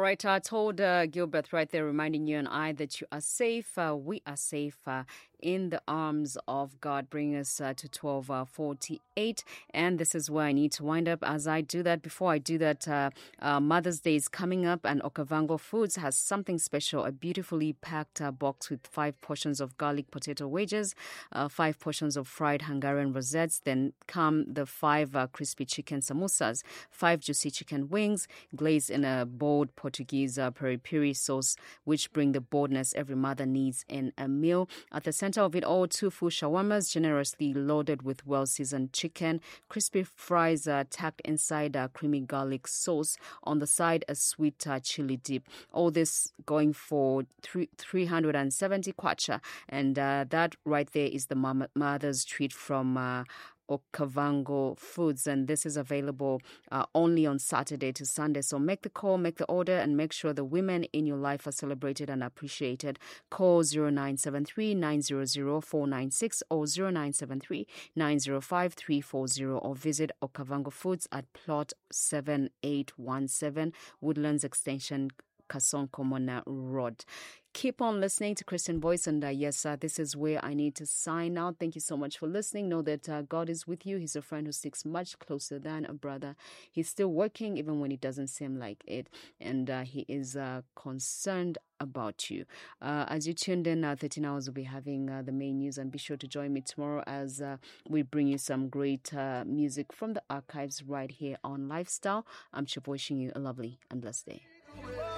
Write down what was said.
right, I told Gilbert right there, reminding you and I that you are safe. We are safe in the arms of God. Bring us to 12:48, and this is where I need to wind up. As I do that, before I do that, Mother's Day is coming up, and Okavango Foods has something special: a beautifully packed box with 5 portions of garlic potato wedges, 5 portions of fried Hungarian rosettes. Then come the 5 crispy chicken samosas, 5 juicy chicken wings, glazed in a bold Portuguese peri-peri sauce, which bring the boldness every mother needs in a meal. At the center of it all, 2 full shawarmas, generously loaded with well-seasoned chicken, crispy fries tacked inside creamy garlic sauce. On the side, a sweet chili dip. All this going for 370 kwacha. And that right there is the mother's treat from Okavango Foods, and this is available only on Saturday to Sunday. So make the call, make the order, and make sure the women in your life are celebrated and appreciated. Call 0973 900 496 or 0973 905 340 or visit Okavango Foods at plot 7817 Woodlands Extension, Kasonkomona Road. Keep on listening to Christian Voice, and this is where I need to sign out. Thank you so much for listening. Know that God is with you. He's a friend who sticks much closer than a brother. He's still working even when it doesn't seem like it, and he is concerned about you. As you tuned in, 13 hours will be having the main news, and be sure to join me tomorrow as we bring you some great music from the archives right here on Lifestyle. I'm Chip, wishing you a lovely and blessed day.